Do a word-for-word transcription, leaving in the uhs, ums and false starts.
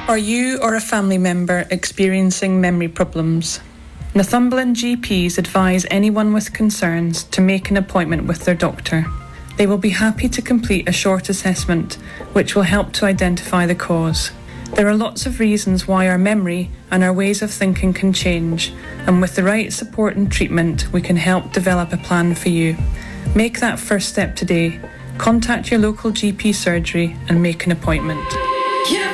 Are you or a family member experiencing memory problems? Northumberland G Ps advise anyone with concerns to make an appointment with their doctor. They will be happy to complete a short assessment, which will help to identify the cause. There are lots of reasons why our memory and our ways of thinking can change, and with the right support and treatment, we can help develop a plan for you. Make that first step today. Contact your local G P surgery and make an appointment.